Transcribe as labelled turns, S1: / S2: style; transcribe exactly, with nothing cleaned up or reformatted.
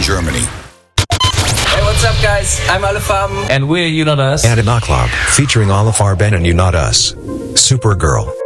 S1: Germany.
S2: Hey, what's up, guys? I'm Alifam.
S3: And we're You Not Us.
S4: And in Club, featuring Alifar Ben and You Not Us. Supergirl.